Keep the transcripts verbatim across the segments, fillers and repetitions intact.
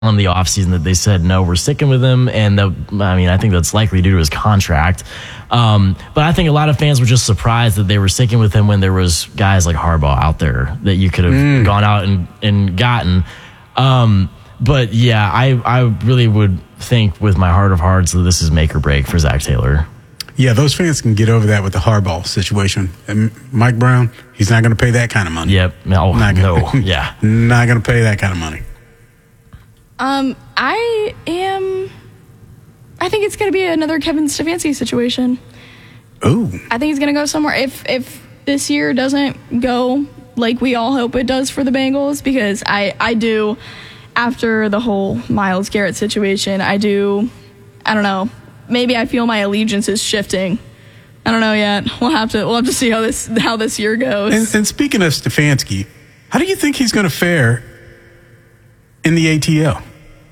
in the offseason that they said, no, we're sticking with him. And the, I mean, I think that's likely due to his contract. Um, but I think a lot of fans were just surprised that they were sticking with him when there was guys like Harbaugh out there that you could have mm. gone out and, and gotten. Um, but yeah, I, I really would think with my heart of hearts that this is make or break for Zach Taylor. Yeah, those fans can get over that with the Harbaugh situation. And Mike Brown, he's not going to pay that kind of money. Yep. No, not gonna, no. Yeah. Not going to pay that kind of money. Um, I am, I think it's going to be another Kevin Stefanski situation. Ooh. I think he's going to go somewhere. If, if this year doesn't go like we all hope it does for the Bengals, because I, I do, after the whole Myles Garrett situation, I do, I don't know, maybe I feel my allegiance is shifting. I don't know yet. We'll have to, we'll have to see how this, how this year goes. And, and speaking of Stefanski, how do you think he's going to fare in the A T L?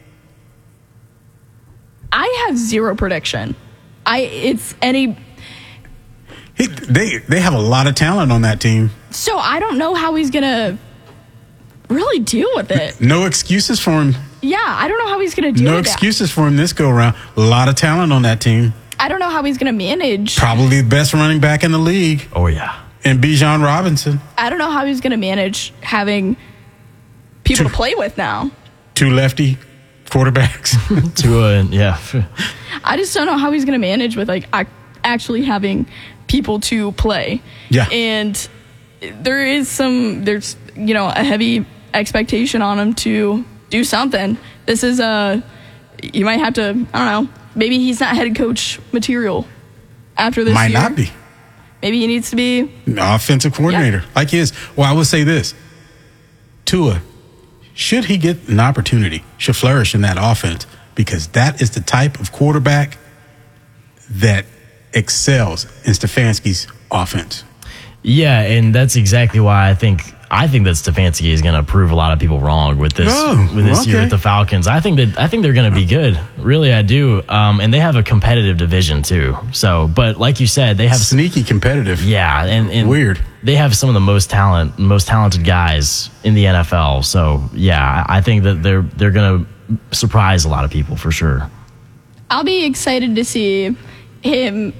I have zero prediction. I it's any. He, they they have a lot of talent on that team. So I don't know how he's gonna really deal with it. No excuses for him. Yeah, I don't know how he's gonna deal no with it. No excuses for him this go around. A lot of talent on that team. I don't know how he's gonna manage. Probably the best running back in the league. Oh yeah. And Bijan Robinson. I don't know how he's gonna manage having people two, to play with now. Two lefty quarterbacks. Tua, yeah. I just don't know how he's going to manage with like actually having people to play. Yeah. And there is some, there's, you know, a heavy expectation on him to do something. This is a, you might have to, I don't know, maybe he's not head coach material after this Might year. not be. Maybe he needs to be. Offensive coordinator. Yeah. Like his. Well, I would say this. Tua, should he get an opportunity, should flourish in that offense, because that is the type of quarterback that excels in Stefanski's offense. Yeah, and that's exactly why I think I think that Stefanski is going to prove a lot of people wrong with this oh, with this okay. year with the Falcons. I think that I think they're going to be good. Really, I do. Um, and they have a competitive division too. So, but like you said, they have sneaky competitive. Yeah, and, and weird. They have some of the most talent, most talented guys in the N F L. So, yeah, I think that they're they're going to surprise a lot of people for sure. I'll be excited to see him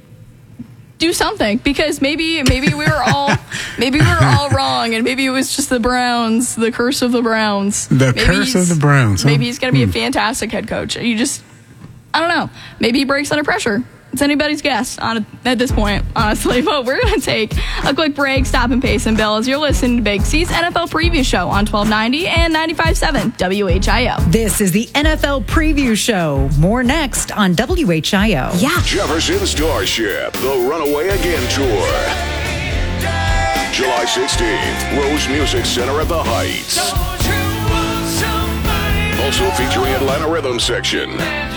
do something, because maybe maybe we were all maybe we were all wrong, and maybe it was just the Browns, the curse of the Browns. The maybe curse of the Browns. Huh? Maybe he's going to be hmm. a fantastic head coach. You just, I don't know. Maybe he breaks under pressure. It's anybody's guess on at this point, honestly. But we're going to take a quick break, stop and pay some bills. You're listening to Big C's N F L Preview Show on twelve ninety and ninety-five point seven W H I O. This is the N F L Preview Show. More next on W H I O. Yeah. Jefferson Starship, the Runaway Again Tour. July sixteenth, Rose Music Center at the Heights. Also featuring Atlanta Rhythm Section.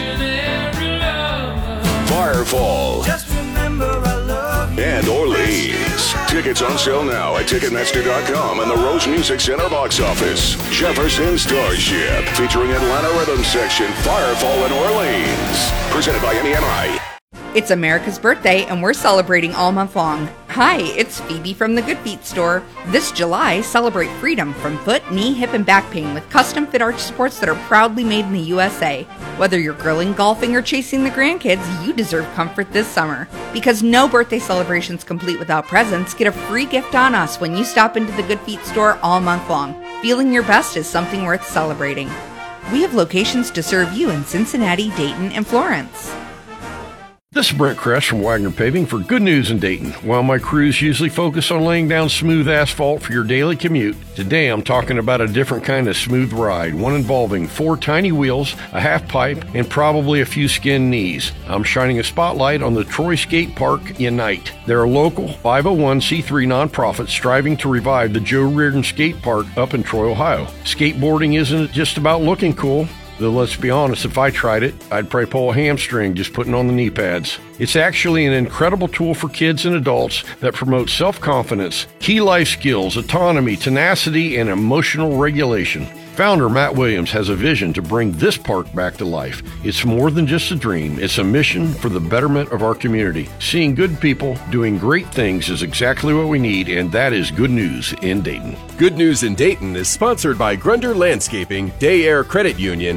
Firefall, and Orleans. Tickets on sale now at Ticketmaster dot com and the Rose Music Center box office. Jefferson Starship, featuring Atlanta Rhythm Section, Firefall, and Orleans. Presented by N E M I. It's America's birthday, and we're celebrating all month long. Hi, it's Phoebe from the Good Feet store. This July, celebrate freedom from foot, knee, hip, and back pain with custom-fit arch supports that are proudly made in the U S A. Whether you're grilling, golfing, or chasing the grandkids, you deserve comfort this summer. Because no birthday celebration's complete without presents, get a free gift on us when you stop into the Good Feet store all month long. Feeling your best is something worth celebrating. We have locations to serve you in Cincinnati, Dayton, and Florence. This is Brent Kress from Wagner Paving for good news in Dayton. While my crews usually focus on laying down smooth asphalt for your daily commute, today I'm talking about a different kind of smooth ride, one involving four tiny wheels, a half pipe, and probably a few skinned knees. I'm shining a spotlight on the Troy Skate Park Unite. They're a local five oh one c three nonprofit striving to revive the Joe Reardon Skate Park up in Troy, Ohio. Skateboarding isn't just about looking cool. Though let's be honest, if I tried it, I'd probably pull a hamstring just putting on the knee pads. It's actually an incredible tool for kids and adults that promotes self-confidence, key life skills, autonomy, tenacity, and emotional regulation. Founder Matt Williams has a vision to bring this park back to life. It's more than just a dream, it's a mission for the betterment of our community. Seeing good people doing great things is exactly what we need, and that is good news in Dayton. Good News in Dayton is sponsored by Grunder Landscaping, Day Air Credit Union,